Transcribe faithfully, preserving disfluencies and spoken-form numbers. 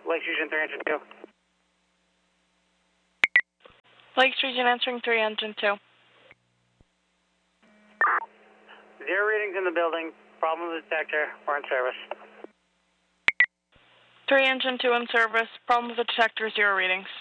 Lakes Region three Engine two. Lakes Region answering three Engine two. Zero readings in the building. Problem with the detector. We're in service. three Engine two in service. Problem with the detector, zero readings.